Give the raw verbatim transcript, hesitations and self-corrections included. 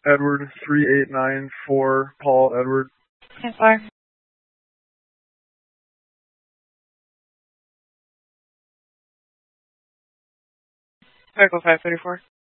Edward three eight nine four, Paul Edward. ten four. Medical five thirty-four.